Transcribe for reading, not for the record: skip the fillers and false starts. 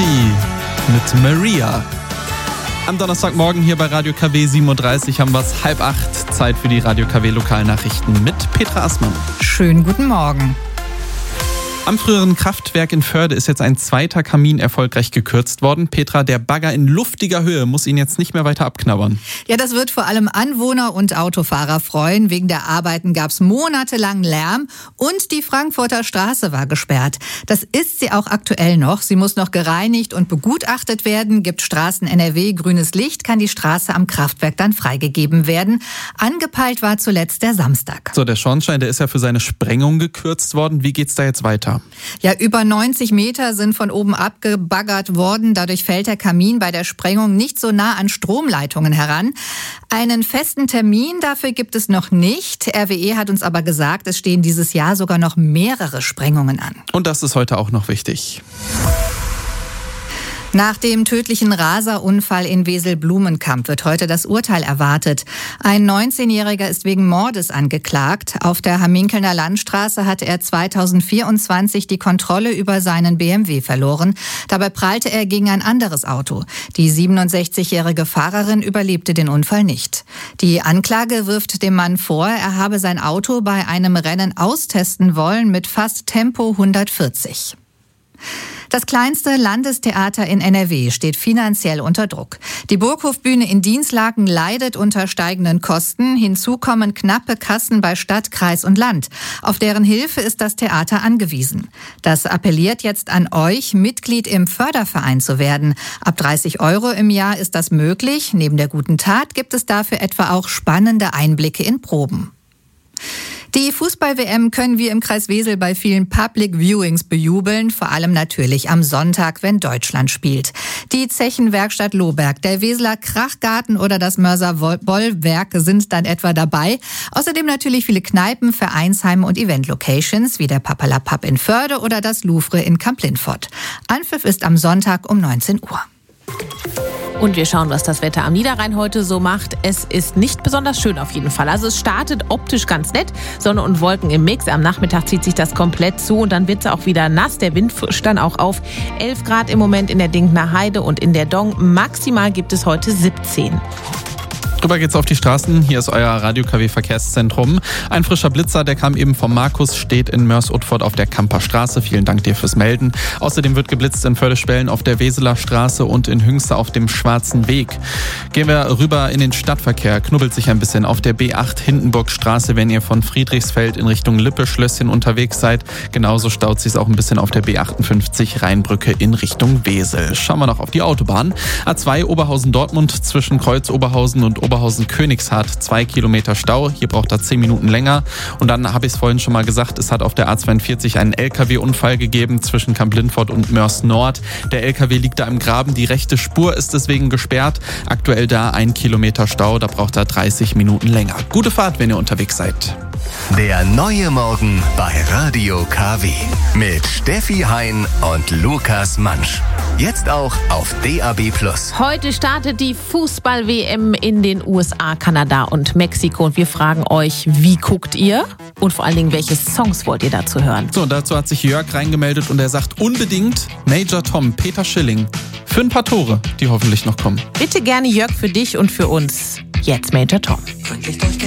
Blondie mit Maria. Am Donnerstagmorgen hier bei Radio KW 7.30 Uhr haben wir es 7:30. Zeit für die Radio KW Lokalnachrichten mit Petra Assmann. Schönen guten Morgen. Am früheren Kraftwerk in Förde ist jetzt ein zweiter Kamin erfolgreich gekürzt worden. Petra, der Bagger in luftiger Höhe muss ihn jetzt nicht mehr weiter abknabbern. Ja, das wird vor allem Anwohner und Autofahrer freuen. Wegen der Arbeiten gab es monatelang Lärm und die Frankfurter Straße war gesperrt. Das ist sie auch aktuell noch. Sie muss noch gereinigt und begutachtet werden. Gibt Straßen NRW grünes Licht, kann die Straße am Kraftwerk dann freigegeben werden. Angepeilt war zuletzt der Samstag. So, der Schornstein, der ist ja für seine Sprengung gekürzt worden. Wie geht's da jetzt weiter? Ja, über 90 Meter sind von oben abgebaggert worden. Dadurch fällt der Kamin bei der Sprengung nicht so nah an Stromleitungen heran. Einen festen Termin dafür gibt es noch nicht. RWE hat uns aber gesagt, es stehen dieses Jahr sogar noch mehrere Sprengungen an. Und das ist heute auch noch wichtig. Nach dem tödlichen Raserunfall in Wesel-Blumenkamp wird heute das Urteil erwartet. Ein 19-Jähriger ist wegen Mordes angeklagt. Auf der Hamminkelner Landstraße hatte er 2024 die Kontrolle über seinen BMW verloren. Dabei prallte er gegen ein anderes Auto. Die 67-jährige Fahrerin überlebte den Unfall nicht. Die Anklage wirft dem Mann vor, er habe sein Auto bei einem Rennen austesten wollen mit fast Tempo 140. Das kleinste Landestheater in NRW steht finanziell unter Druck. Die Burghofbühne in Dinslaken leidet unter steigenden Kosten. Hinzu kommen knappe Kassen bei Stadt, Kreis und Land. Auf deren Hilfe ist das Theater angewiesen. Das appelliert jetzt an euch, Mitglied im Förderverein zu werden. Ab 30 € im Jahr ist das möglich. Neben der guten Tat gibt es dafür etwa auch spannende Einblicke in Proben. Die Fußball-WM können wir im Kreis Wesel bei vielen Public Viewings bejubeln, vor allem natürlich am Sonntag, wenn Deutschland spielt. Die Zechenwerkstatt Lohberg, der Weseler Krachgarten oder das Mörser Bollwerk sind dann etwa dabei. Außerdem natürlich viele Kneipen, Vereinsheime und Event-Locations wie der Papalapap in Förde oder das Louvre in Kamp-Lintfort. Anpfiff ist am Sonntag um 19 Uhr. Und wir schauen, was das Wetter am Niederrhein heute so macht. Es ist nicht besonders schön auf jeden Fall. Also es startet optisch ganz nett. Sonne und Wolken im Mix. Am Nachmittag zieht sich das komplett zu und dann wird es auch wieder nass. Der Wind frischt dann auch auf. 11 Grad im Moment in der Dinkner Heide und in der Dong. Maximal gibt es heute 17. Drüber geht's auf die Straßen. Hier ist euer Radio KW Verkehrszentrum. Ein frischer Blitzer, der kam eben vom Markus, steht in Mörs-Utford auf der Kamper Straße. Vielen Dank dir fürs Melden. Außerdem wird geblitzt in Förde-Spellen auf der Weseler Straße und in Hüngste auf dem Schwarzen Weg. Gehen wir rüber in den Stadtverkehr. Knubbelt sich ein bisschen auf der B8 Hindenburgstraße, wenn ihr von Friedrichsfeld in Richtung Lippe-Schlösschen unterwegs seid. Genauso staut sich es auch ein bisschen auf der B58 Rheinbrücke in Richtung Wesel. Schauen wir noch auf die Autobahn. A2 Oberhausen-Dortmund zwischen Kreuz Oberhausen und Oberhausen-Königshardt 2 Kilometer Stau. Hier braucht er 10 Minuten länger. Und dann habe ich es vorhin schon mal gesagt, es hat auf der A42 einen LKW-Unfall gegeben zwischen Kamp-Lintfort und Mörs Nord. Der LKW liegt da im Graben. Die rechte Spur ist deswegen gesperrt. Aktuell da 1 Kilometer Stau. Da braucht er 30 Minuten länger. Gute Fahrt, wenn ihr unterwegs seid. Der neue Morgen bei Radio KW. Mit Steffi Hein und Lukas Mansch. Jetzt auch auf DAB+. Heute startet die Fußball-WM in den USA, Kanada und Mexiko. Und wir fragen euch, wie guckt ihr? Und vor allen Dingen, welche Songs wollt ihr dazu hören? So, dazu hat sich Jörg reingemeldet und er sagt unbedingt Major Tom, Peter Schilling. Für ein paar Tore, die hoffentlich noch kommen. Bitte gerne Jörg für dich und für uns. Jetzt Major Tom.